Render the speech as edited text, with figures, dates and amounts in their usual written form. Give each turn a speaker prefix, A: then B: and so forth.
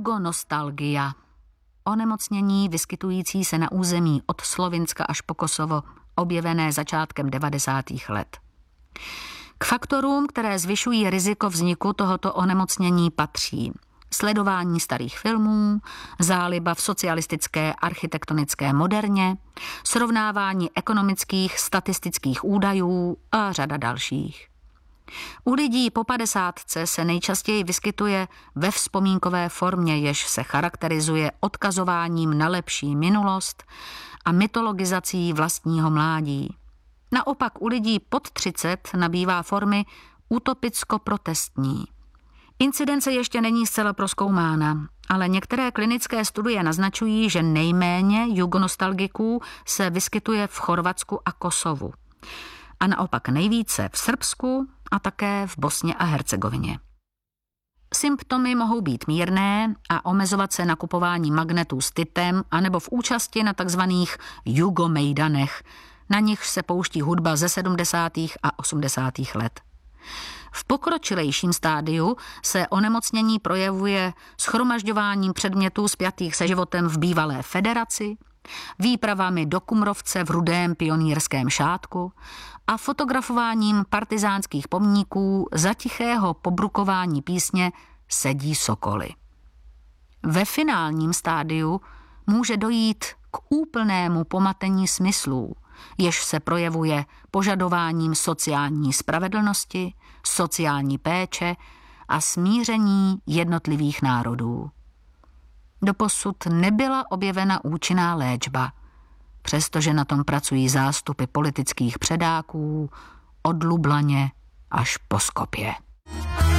A: Jugonostalgia. Onemocnění vyskytující se na území od Slovinska až po Kosovo, objevené začátkem 90. let. K faktorům, které zvyšují riziko vzniku tohoto onemocnění, patří sledování starých filmů, záliba v socialistické architektonické moderně, srovnávání ekonomických statistických údajů a řada dalších. U lidí po 50 se nejčastěji vyskytuje ve vzpomínkové formě, jež se charakterizuje odkazováním na lepší minulost a mytologizací vlastního mládí. Naopak u lidí pod 30 nabývá formy utopicko-protestní. Incidence ještě není zcela prozkoumána, ale některé klinické studie naznačují, že nejméně jugonostalgiků se vyskytuje v Chorvatsku a Kosovu. A naopak nejvíce v Srbsku a také v Bosně a Hercegovině. Symptomy mohou být mírné a omezovat se na kupování magnetů s titem anebo v účasti na takzvaných jugomejdanech, na nich se pouští hudba ze 70. a 80. let. V pokročilejším stádiu se onemocnění projevuje shromažďováním předmětů spjatých se životem v bývalé federaci, výpravami do Kumrovce v rudém pionýrském šátku a fotografováním partizánských pomníků za tichého pobrukování písně Sedí sokoly. Ve finálním stádiu může dojít k úplnému pomatení smyslů, jež se projevuje požadováním sociální spravedlnosti, sociální péče a smíření jednotlivých národů. Doposud nebyla objevena účinná léčba, přestože na tom pracují zástupy politických předáků od Lublaně až po Skopje.